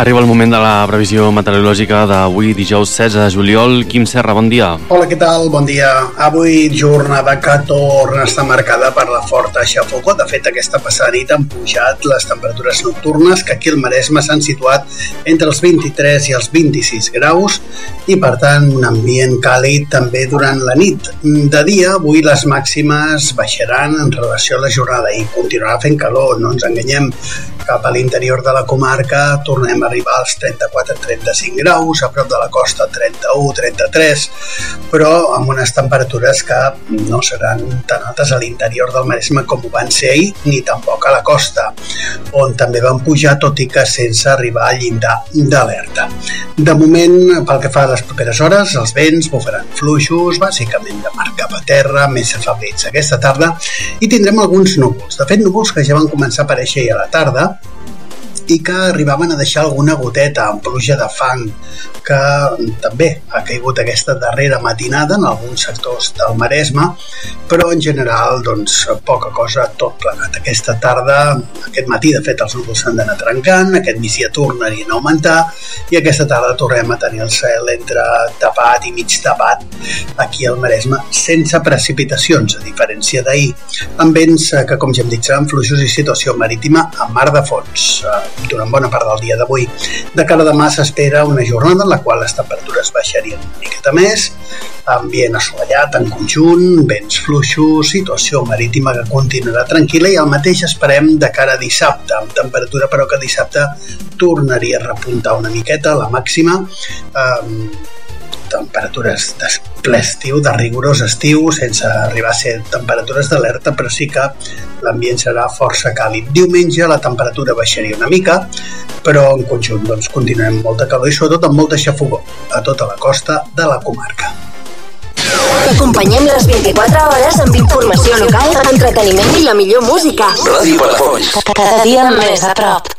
Arriba el moment de la previsió meteorològica d'avui, dijous 16 de juliol. Quim Serra, bon dia. Hola, què tal? Bon dia. Avui jornada que torna a estar marcada per la forta xafogor. De fet, aquesta passada nit han pujat les temperatures nocturnes, que aquí al Maresme s'han situat entre els 23 i els 26 graus i, per tant, un ambient càlid també durant la nit. De dia, avui les màximes baixaran en relació a la jornada i continuarà fent calor, no ens enganyem. Cap a l'interior de la comarca tornem a arribar als 34-35 graus, a prop de la costa 31-33, però amb unes temperatures que no seran tan altes a l'interior del Maresme com ho van ser ahir, ni tampoc a la costa, on també van pujar, tot i que sense arribar al llindar d'alerta. De moment, pel que fa a les properes hores, els vents bufaran fluixos, bàsicament de mar cap a terra, més afeblits aquesta tarda, i tindrem alguns núvols. De fet, núvols que ja van començar a aparèixer a la tarda, i que arribaven a deixar alguna goteta amb pluja de fang, que també ha caigut aquesta darrera matinada en alguns sectors del Maresme, però en general doncs poca cosa, tot plegat. Aquesta tarda, aquest matí de fet els núvols s'han d'anar trencant, aquest migdia tornarien a augmentar i aquesta tarda tornem a tenir el cel entre tapat i mig tapat aquí al Maresme, sense precipitacions, a diferència d'ahir, amb vents que, com ja hem dit, seran fluixos i situació marítima amb mar de fons durant bona part del dia d'avui. De cara a demà s'espera una jornada en la qual les temperatures baixarien una miqueta més, ambient assolellat en conjunt, vents fluixos, situació marítima que continuarà tranquil·la i el mateix esperem de cara a dissabte, amb temperatura però que dissabte tornaria a repuntar una miqueta la màxima, temperatures de ple estiu, de rigorós estiu, sense arribar a ser temperatures d'alerta, però sí que l'ambient serà força càlid. Diumenge la temperatura baixaria una mica, però en conjunt doncs, continuem amb molta calor i sobretot amb molta xafogor a tota la costa de la comarca. T'acompanyem les 24 hores amb informació local, entreteniment i la millor música. Ràdio Palafolls. Cada dia més a prop.